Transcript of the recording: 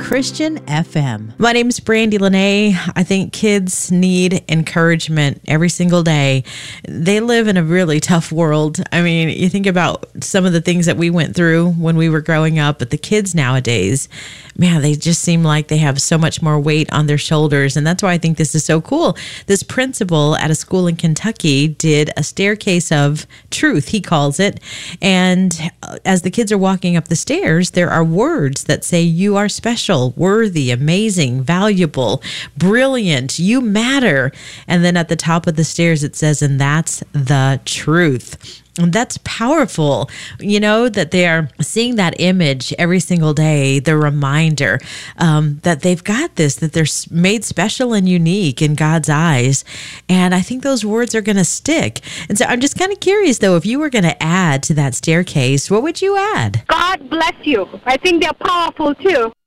Christian FM. My name is Brandy Lene. I think kids need encouragement every single day. They live in a really tough world. I mean, you think about some of the things that we went through when we were growing up, but the kids nowadays, man, they just seem like they have so much more weight on their shoulders. And that's why I think this is so cool. This principal at a school in Kentucky did a staircase of truth, he calls it. And as the kids are walking up the stairs, there are words that say, you are special, worthy, amazing, valuable, brilliant, you matter. And then at the top of the stairs, it says, and that's the truth. And that's powerful, you know, that they are seeing that image every single day, the reminder that they've got this, that they're made special and unique in God's eyes. And I think those words are going to stick. And so I'm just kind of curious, though, if you were going to add to that staircase, what would you add? God bless you. I think they're powerful, too.